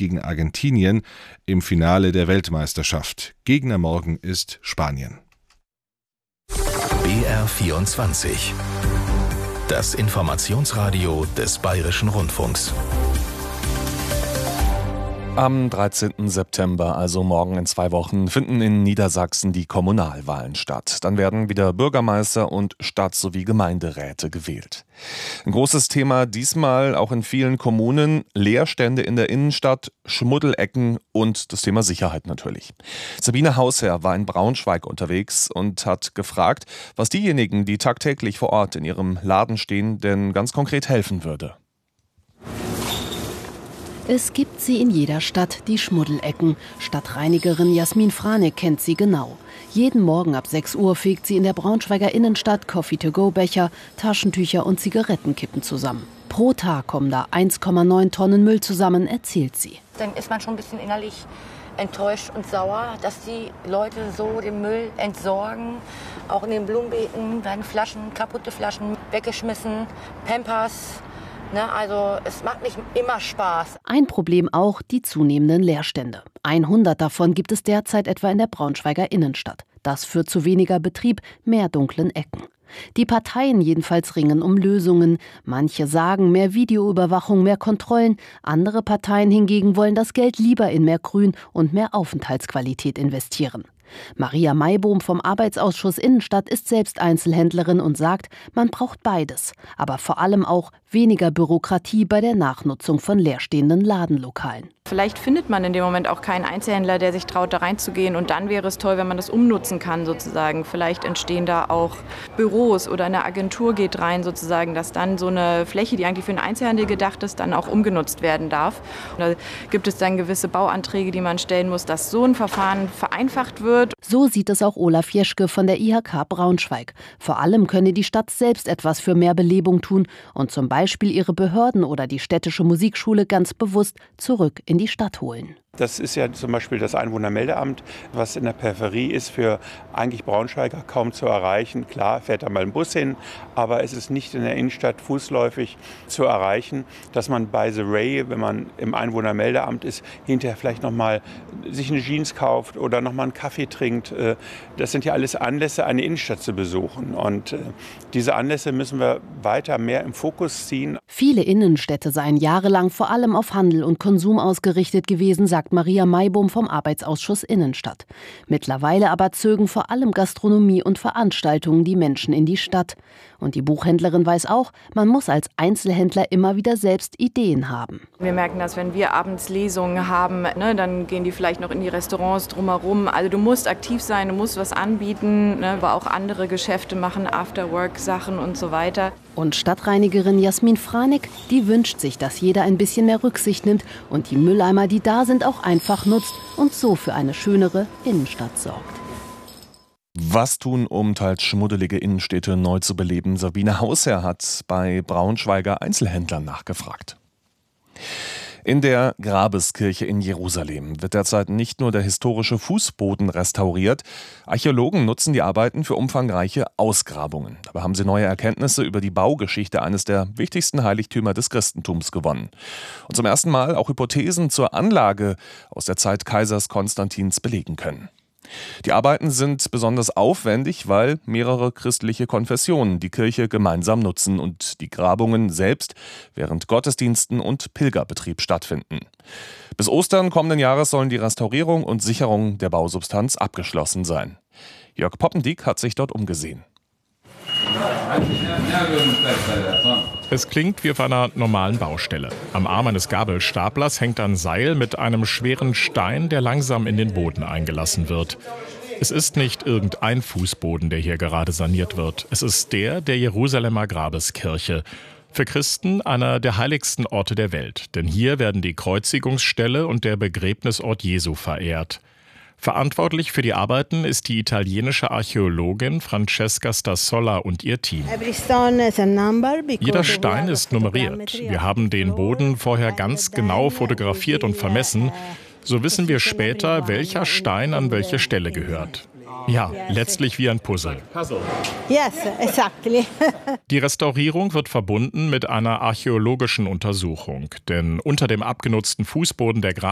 gegen Argentinien im Finale der Weltmeisterschaft. Gegner morgen ist Spanien. BR24. Das Informationsradio des Bayerischen Rundfunks. Am 13. September, also morgen in 2 Wochen, finden in Niedersachsen die Kommunalwahlen statt. Dann werden wieder Bürgermeister und Stadt- sowie Gemeinderäte gewählt. Ein großes Thema diesmal auch in vielen Kommunen: Leerstände in der Innenstadt, Schmuddelecken und das Thema Sicherheit natürlich. Sabine Hausherr war in Braunschweig unterwegs und hat gefragt, was diejenigen, die tagtäglich vor Ort in ihrem Laden stehen, denn ganz konkret helfen würde. Es gibt sie in jeder Stadt, die Schmuddelecken. Stadtreinigerin Jasmin Franek kennt sie genau. Jeden Morgen ab 6 Uhr fegt sie in der Braunschweiger Innenstadt Coffee-to-go-Becher, Taschentücher und Zigarettenkippen zusammen. Pro Tag kommen da 1,9 Tonnen Müll zusammen, erzählt sie. Dann ist man schon ein bisschen innerlich enttäuscht und sauer, dass die Leute so den Müll entsorgen. Auch in den Blumenbeeten werden Flaschen, kaputte Flaschen weggeschmissen, Pampers. Also es macht nicht immer Spaß. Ein Problem auch die zunehmenden Leerstände. 100 davon gibt es derzeit etwa in der Braunschweiger Innenstadt. Das führt zu weniger Betrieb, mehr dunklen Ecken. Die Parteien jedenfalls ringen um Lösungen. Manche sagen mehr Videoüberwachung, mehr Kontrollen. Andere Parteien hingegen wollen das Geld lieber in mehr Grün und mehr Aufenthaltsqualität investieren. Maria Maibohm vom Arbeitsausschuss Innenstadt ist selbst Einzelhändlerin und sagt, man braucht beides. Aber vor allem auch weniger Bürokratie bei der Nachnutzung von leerstehenden Ladenlokalen. Vielleicht findet man in dem Moment auch keinen Einzelhändler, der sich traut, da reinzugehen. Und dann wäre es toll, wenn man das umnutzen kann sozusagen. Vielleicht entstehen da auch Büros oder eine Agentur geht rein sozusagen, dass dann so eine Fläche, die eigentlich für den Einzelhandel gedacht ist, dann auch umgenutzt werden darf. Und da gibt es dann gewisse Bauanträge, die man stellen muss, dass so ein Verfahren vereinfacht wird. So sieht es auch Olaf Jeschke von der IHK Braunschweig. Vor allem könne die Stadt selbst etwas für mehr Belebung tun und zum Beispiel ihre Behörden oder die städtische Musikschule ganz bewusst zurück in die Stadt holen. Das ist ja zum Beispiel das Einwohnermeldeamt, was in der Peripherie ist, für eigentlich Braunschweiger kaum zu erreichen. Klar, fährt da mal ein Bus hin, aber es ist nicht in der Innenstadt fußläufig zu erreichen, dass man bei The Ray, wenn man im Einwohnermeldeamt ist, hinterher vielleicht nochmal sich eine Jeans kauft oder nochmal einen Kaffee trinkt. Das sind ja alles Anlässe, eine Innenstadt zu besuchen. Und diese Anlässe müssen wir weiter mehr im Fokus ziehen. Viele Innenstädte seien jahrelang vor allem auf Handel und Konsum ausgerichtet gewesen, sagt Maria Maibohm vom Arbeitsausschuss Innenstadt. Mittlerweile aber zögen vor allem Gastronomie und Veranstaltungen die Menschen in die Stadt. Und die Buchhändlerin weiß auch, man muss als Einzelhändler immer wieder selbst Ideen haben. Wir merken das, wenn wir abends Lesungen haben, dann gehen die vielleicht noch in die Restaurants drumherum. Also du musst aktiv sein, du musst was anbieten, aber auch andere Geschäfte machen, Afterwork-Sachen und so weiter. Und Stadtreinigerin Jasmin Franek, die wünscht sich, dass jeder ein bisschen mehr Rücksicht nimmt und die Mülleimer, die da sind, auch einfach nutzt und so für eine schönere Innenstadt sorgt. Was tun, um teils schmuddelige Innenstädte neu zu beleben? Sabine Hausherr hat bei Braunschweiger Einzelhändlern nachgefragt. In der Grabeskirche in Jerusalem wird derzeit nicht nur der historische Fußboden restauriert. Archäologen nutzen die Arbeiten für umfangreiche Ausgrabungen. Dabei haben sie neue Erkenntnisse über die Baugeschichte eines der wichtigsten Heiligtümer des Christentums gewonnen. Und zum ersten Mal auch Hypothesen zur Anlage aus der Zeit Kaisers Konstantins belegen können. Die Arbeiten sind besonders aufwendig, weil mehrere christliche Konfessionen die Kirche gemeinsam nutzen und die Grabungen selbst während Gottesdiensten und Pilgerbetrieb stattfinden. Bis Ostern kommenden Jahres sollen die Restaurierung und Sicherung der Bausubstanz abgeschlossen sein. Jörg Poppendiek hat sich dort umgesehen. Es klingt wie auf einer normalen Baustelle. Am Arm eines Gabelstaplers hängt ein Seil mit einem schweren Stein, der langsam in den Boden eingelassen wird. Es ist nicht irgendein Fußboden, der hier gerade saniert wird. Es ist der Jerusalemer Grabeskirche. Für Christen einer der heiligsten Orte der Welt. Denn hier werden die Kreuzigungsstelle und der Begräbnisort Jesu verehrt. Verantwortlich für die Arbeiten ist die italienische Archäologin Francesca Stassola und ihr Team. Jeder Stein ist nummeriert. Wir haben den Boden vorher ganz genau fotografiert und vermessen. So wissen wir später, welcher Stein an welche Stelle gehört. Ja, letztlich wie ein Puzzle. Yes, exactly. Die Restaurierung wird verbunden mit einer archäologischen Untersuchung. Denn unter dem abgenutzten Fußboden der